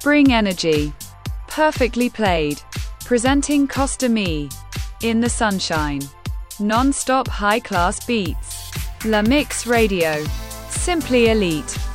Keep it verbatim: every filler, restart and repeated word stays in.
Bring energy. Perfectly played. Presenting Costa Me. In the sunshine. Non-stop high-class beats. La Mix Radio. Simply elite.